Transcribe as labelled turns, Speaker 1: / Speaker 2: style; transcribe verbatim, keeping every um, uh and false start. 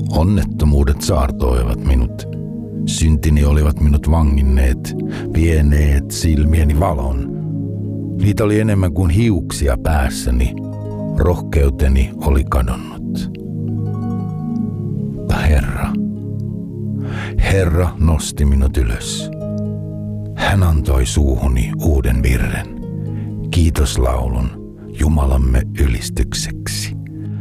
Speaker 1: Onnettomuudet saartoivat minut. Syntini olivat minut vanginneet, vieneet silmieni valon. Niitä oli enemmän kuin hiuksia päässäni. Rohkeuteni oli kadonnut. Herra, Herra nosti minut ylös. Hän antoi suuhuni uuden virren, kiitoslaulun Jumalamme ylistykseksi.